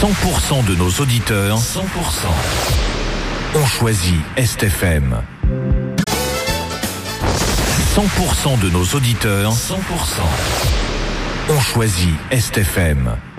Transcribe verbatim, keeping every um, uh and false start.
cent pour cent de nos auditeurs, cent pour cent, ont choisi Est F M. cent pour cent de nos auditeurs, cent pour cent, ont choisi Est F M.